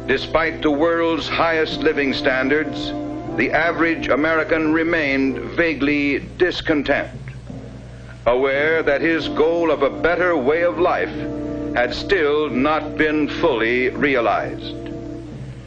Despite the world's highest living standards, the average American remained vaguely discontent, aware that his goal of a better way of life had still not been fully realized.